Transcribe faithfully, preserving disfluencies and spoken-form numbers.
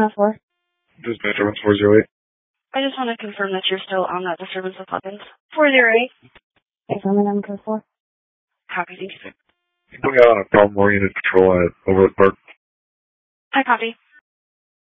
one oh four. Dispatcher four zero eight. I just want to confirm that you're still on that disturbance of Huggins. four zero eight. Confirming number code four. Copy, thank you, sir. We got on a problem-oriented patrol at Overlook Park. I copy.